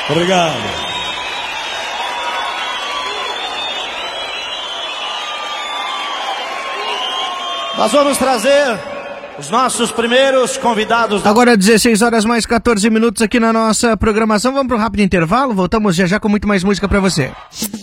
Obrigado. Nós vamos trazer os nossos primeiros convidados. Agora 16 horas mais 14 minutos aqui na nossa programação. Vamos para um rápido intervalo. Voltamos já já com muito mais música para você.